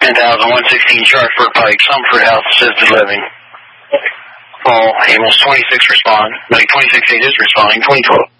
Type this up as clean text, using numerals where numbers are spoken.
10,116 Sharpsburg Pike, Sumford House, assisted living. Call ambulance 26 respond. 26 is responding, 2012.